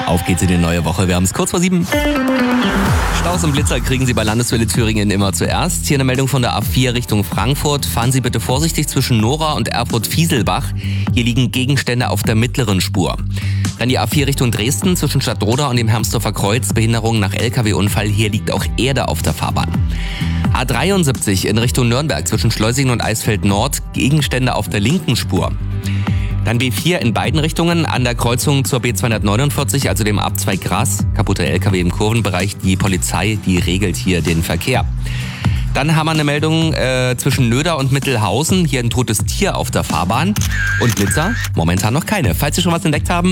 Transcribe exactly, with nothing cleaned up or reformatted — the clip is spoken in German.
Auf geht's in die neue Woche. Wir haben es kurz vor sieben. Staus und Blitzer kriegen Sie bei Landeswelle Thüringen immer zuerst. Hier eine Meldung von der A vier Richtung Frankfurt. Fahren Sie bitte vorsichtig zwischen Nora und Erfurt-Fieselbach. Hier liegen Gegenstände auf der mittleren Spur. Dann die A vier Richtung Dresden zwischen Stadtroda und dem Hermsdorfer Kreuz. Behinderung nach L K W-Unfall. Hier liegt auch Erde auf der Fahrbahn. A dreiundsiebzig in Richtung Nürnberg zwischen Schleusingen und Eisfeld Nord. Gegenstände auf der linken Spur. Dann B vier in beiden Richtungen an der Kreuzung zur B zweihundertneunundvierzig, also dem Abzweig Gras. Kaputter L K W im Kurvenbereich. Die Polizei, die regelt hier den Verkehr. Dann haben wir eine Meldung äh, zwischen Nöder und Mittelhausen. Hier ein totes Tier auf der Fahrbahn. Und Blitzer? Momentan noch keine. Falls Sie schon was entdeckt haben,